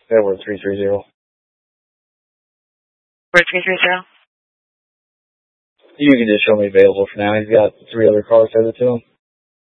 Edward 330. Where 330? You can just show me available for now. He's got 3 other cars headed to him.